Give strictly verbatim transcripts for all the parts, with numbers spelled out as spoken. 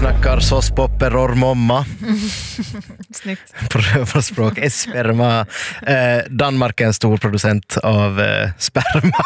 snackar såspopper momma. Snyggt. På rövarspråk, sperma. Eh, Danmark är en stor producent av eh, sperma.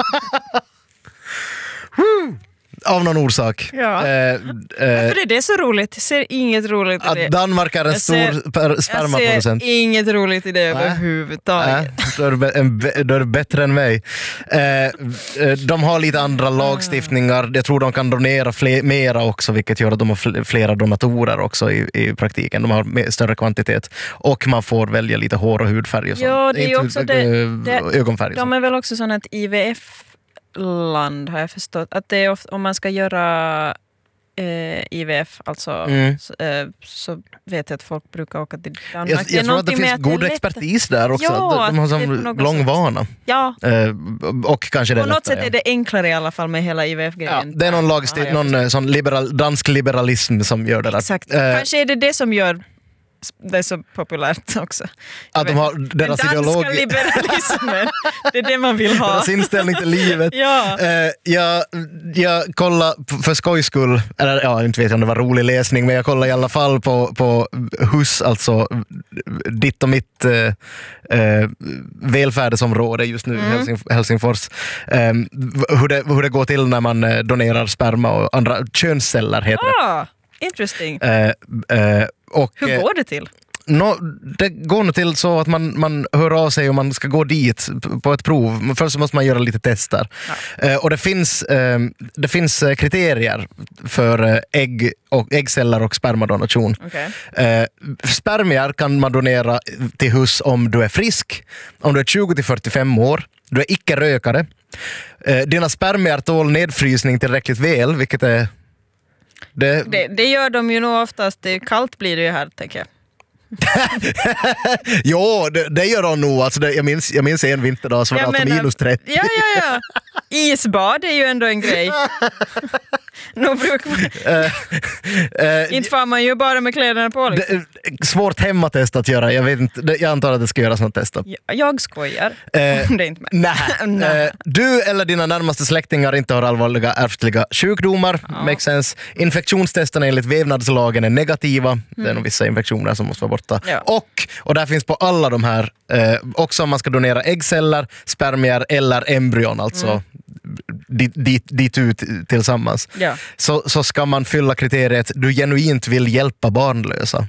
Av någon orsak. Ja. Eh, eh, För det är det så roligt. Jag ser inget roligt i det. att Danmark är en Jag stor ser- spermaproducent. Jag ser inget roligt i det Nej. överhuvudtaget. Nej, då är, du, en, då är du bättre än mig. Eh, eh, de har lite andra lagstiftningar. Jag tror de kan donera fler, mera också, vilket gör att de har fl- flera donatorer också i, i praktiken. De har mer, större kvantitet. Och man får välja lite hår och hudfärg och sånt. Ja, det är ju Inte, också det- eh, det- ögonfärg. och De sånt. är väl också sån ett I V F-land, har jag förstått. Att det är ofta, om man ska göra eh, I V F, alltså, Mm. så, eh, så vet jag att folk brukar åka till Danmark. Jag, jag tror att det någonting med finns är god lätt- expertis där också. Ja, de har att det är som på något lång sätt. vana. Ja, Eh, och kanske det på något lättare, sätt är det enklare i alla fall med hela I V ja. F-grejen. Det är någon, Ja, lagstift- jag någon eh, sån liberal, dansk liberalism som gör det där. Exakt. Eh, Kanske är det det som gör det är så populärt också. att de har deras Den danska ideologi, liberalismen, det är det man vill ha. deras inställning till livet. Ja. Eh, jag, jag kollade p- för skojs skull, eller ja, inte vet jag om det var rolig läsning, men jag kollade i alla fall på, på H U S, alltså ditt och mitt eh, eh, välfärdsområde just nu i Mm. Helsing- Helsingfors. Eh, hur, det, hur det går till när man eh, donerar sperma och andra könsceller heter det. Ah, interesting. Eh, eh, och, Hur eh, går det till? No, det går nog till så att man, man hör av sig och man ska gå dit p- på ett prov. Men först så måste man göra lite tester. Ja. Eh, och det finns, eh, det finns eh, kriterier för eh, ägg och, äggceller och spermadonation. Okay. Eh, spermier kan man donera till H U S om du är frisk, om du är tjugo till fyrtiofem år, du är icke-rökare. Eh, dina spermier tål nedfrysning tillräckligt väl, vilket är... Det, Det, det gör de ju nog oftast. Det är kallt blir det ju här, tänker jag. Jo, det, det gör de nog. Alltså det, jag, minns, jag minns en vinterdag så var det Jag alltså menar- minus trettio. Ja, ja, ja. Isbad är ju ändå en grej. Nå brukar man... Eh, Inte får man ju bara med kläderna på. Liksom. det är svårt hemmatest att göra. Jag, vet inte, det, jag antar att det ska göras något test. då. Ja, jag skojar. Eh, Om det är inte med. Nej. Nej. Eh, du eller dina närmaste släktingar inte har allvarliga ärftliga sjukdomar. Ja. Makes sense. Infektionstesterna enligt vävnadslagen är negativa. Det är nog vissa infektioner som måste vara borta. Ja. Och, och där finns på alla de här, eh, också om man ska donera äggceller, spermier eller embryon, alltså dit, dit, dit ut tillsammans. Ja. Så, så ska man fylla kriteriet du genuint vill hjälpa barnlösa.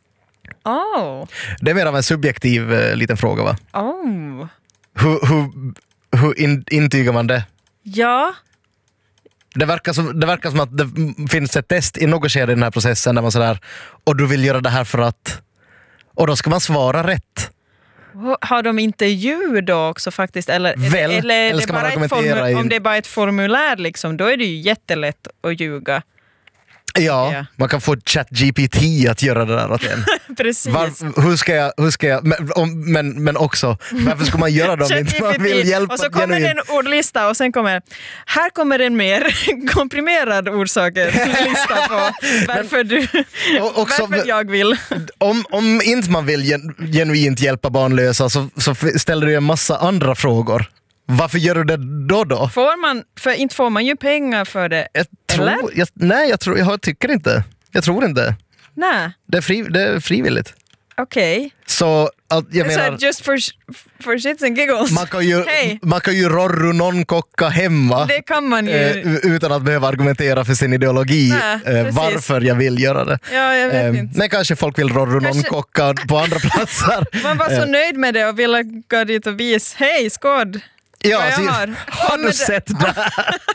Oh. Det är mer av en subjektiv eh, liten fråga, va? Oh. Hur, hur, hur in, intygar man det? Ja. Det verkar, som, det verkar som att det finns ett test i något skede i den här processen där man sådär, och du vill göra det här för att... Och då ska man svara rätt. Har de intervju då också faktiskt? Eller, Väl, eller, är eller det ska man bara ett argumentera formu- i- om det är bara ett formulär liksom, då är det ju jättelätt att ljuga. Ja, Ja. man kan få ChatGPT att göra det där åt en. Precis. Var, hur ska jag... Hur ska jag men, om, men, men också, varför ska man göra det om inte man vill hjälpa och så kommer det genuint? en ordlista och sen kommer här kommer en mer komprimerad orsaker-lista på varför, du, Och också- varför jag vill. Om, om inte man vill gen, genuint hjälpa barnlösa så, så ställer du en massa andra frågor. Varför gör du det då då? Får man, för inte får man ju pengar för det. Jag Eller? tror, jag, nej, jag, tror, jag tycker inte. Jag tror inte. Nej, Det är, fri, det är frivilligt. okej. Så att, jag Okay. menar, Just for, for shits and giggles. man kan ju, Hej. man kan ju rorru någon kocka hemma. Det kan man ju. Eh, utan att behöva argumentera för sin ideologi Nej, eh, precis. varför jag vill göra det. Ja, jag vet Eh, inte. Men kanske folk vill rorru någon Kanske- kocka på andra platser. Man var så Eh, nöjd med det och ville gå dit och visa. Hej, skåd! ja, vad jag så- har. har Ja, men du det- sett det?